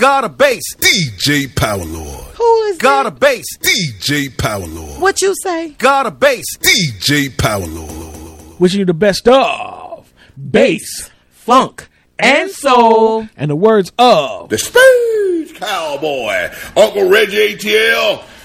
God a bass. DJ Power Lord. Who is God a that? bass. DJ Power Lord. What you say? God a bass. DJ Power Lord. Wishing you the best of bass, Funk and soul. and the words of The Space Cowboy, Uncle Reggie ATL,